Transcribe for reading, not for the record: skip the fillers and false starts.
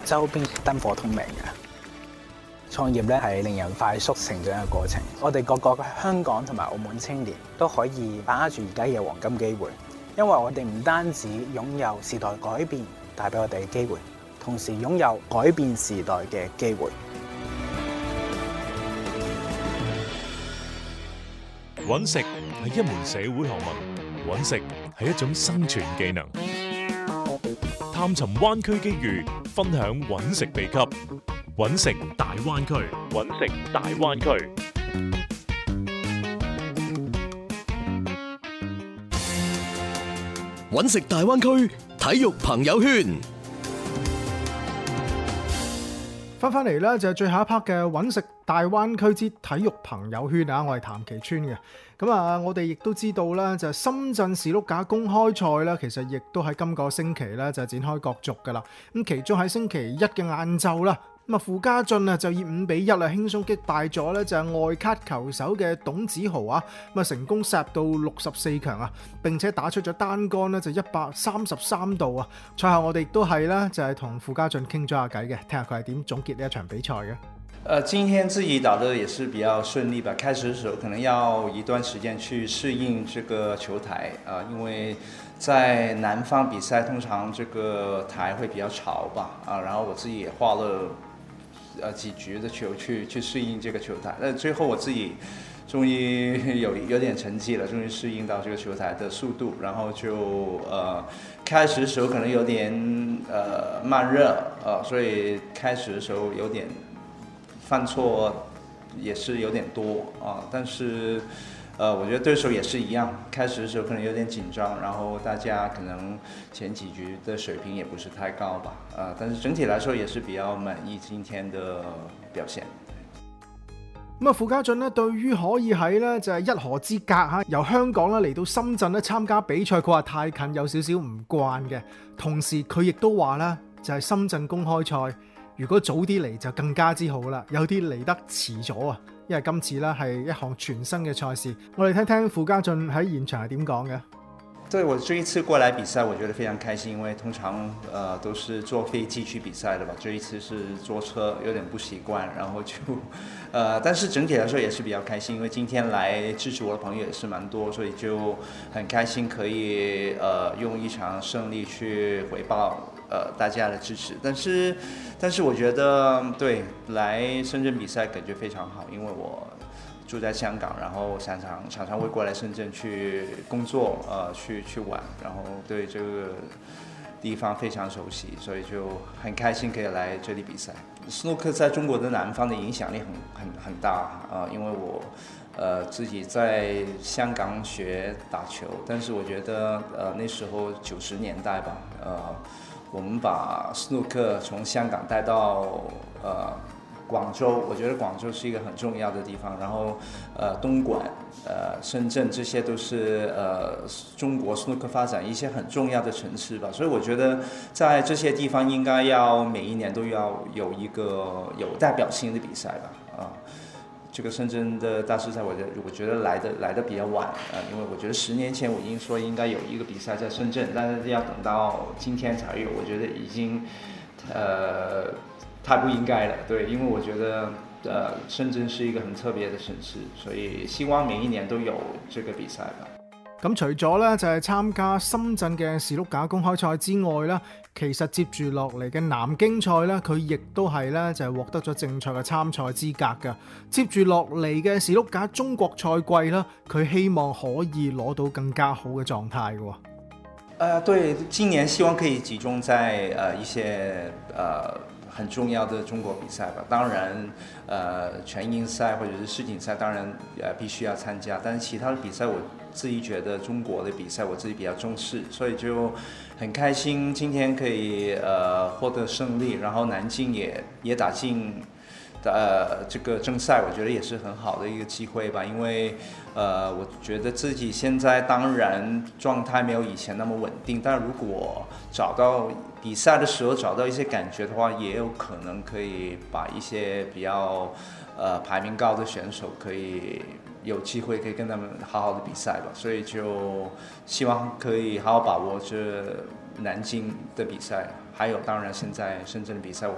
周邊燈火通明嘅。創業咧係令人快速成長嘅過程，我哋各個香港同埋澳門青年都可以把握住而家嘅黃金機會，因為我哋唔單止擁有時代改變帶俾我哋嘅機會，同時擁有改變時代嘅機會。 揾食係一門社會學問，揾食係一種生存技能。探尋灣區機遇，分享揾食秘笈。揾食大灣區，揾食大灣區。 揾食大灣區體育朋友圈。 翻嚟咧就係最後一 part 嘅揾食大灣區之體育朋友圈啊！我係譚其川嘅。咁啊，我哋亦都知道啦，就係深圳士碌架公開賽啦，其實亦都喺今個星期咧就展開角逐噶啦。咁其中喺星期一嘅晏晝啦，咁啊傅家俊啊就以5-1啊輕鬆擊敗咗咧就係外卡球手嘅董子豪啊，咁啊成功殺到64強啊，並且打出咗單杆咧就133度啊。賽後我哋亦都係啦，就係同傅家俊傾咗下偈嘅，聽下佢係點總結呢一場比賽嘅。 今天自己打得也是比較順利吧。開始的時候可能要一段時間去適應這個球台啊，因為在南方比賽通常這個台會比較潮吧啊，然後我自己也花了幾局的球去適應這個球台，但最後我自己終於有點成績了，終於適應到這個球台的速度，然後就開始的時候可能有點慢熱所以開始的時候有點犯錯也是有點多啊，但是我覺得對手也是一樣，開始的時候可能有點緊張，然後大家可能前幾局的水平也不是太高吧，但是整體來說也是比較滿意今天的表現。 咁啊，傅家俊咧對於可以喺咧就係一河之隔嚇，由香港咧嚟到深圳咧參加比賽，佢話太近有少少唔慣嘅，同時佢亦都話咧就係深圳公開賽。如果早啲嚟就更加之好啦，有啲嚟得遲咗啊，因為今次咧係一項全新嘅賽事。我哋聽聽傅家俊喺現場係點講嘅。 對，我這一次過來比賽，我覺得非常開心，因為通常都是坐飛機去比賽的吧，這一次是坐車，有點不習慣，然後就但是整體來說也是比較開心，因為今天來支持我的朋友也是蠻多，所以就很開心可以用一場勝利去回報大家的支持。但是我覺得對來深圳比賽感覺非常好，因為我住在香港，然後常常會過來深圳去工作，去玩，然後對這個地方非常熟悉，所以就很開心可以來這裡比賽。斯諾克在中國的南方的影響力很大因為我自己在香港學打球，但是我覺得那時候90年代吧，我們把斯諾克從香港帶到廣州，我覺得廣州是一個很重要的地方，然後東莞、深圳這些都是中國斯諾克發展一些很重要的城市吧，所以我覺得在這些地方應該要每一年都要有一個有代表性的比賽吧這個深圳的大師賽我覺得來得比較晚因為我覺得10年前我已經說應該有一個比賽在深圳，但是要等到今天才有，我覺得已經太不應該了，對，因為我覺得深圳是一個很特別的城市，所以希望每一年都有這個比賽吧。 咁除咗咧就係參加深圳嘅士碌架公開賽之外咧，其實接住落嚟嘅南京賽咧，佢亦都係咧就係獲得咗正賽嘅參賽資格㗎。接住落嚟嘅士碌架中國賽季啦，佢希望可以攞到更加好嘅狀態㗎。 對，今年希望可以集中在一些很重要的中國比賽吧，當然，全英賽或者是世錦賽，當然必須要參加。但是其他的比賽，我自己覺得中國的比賽我自己比較重視，所以就很開心今天可以獲得勝利，然後南京也打進這個正賽，我覺得也是很好的一個機會吧。因為我覺得自己現在當然狀態沒有以前那麼穩定，但如果找到比賽的時候找到一些感覺的話，也有可能可以把一些比較排名高的選手可以有機會可以跟他們好好的比賽吧。所以就希望可以好好把握這南京的比賽，還有當然現在深圳的比賽。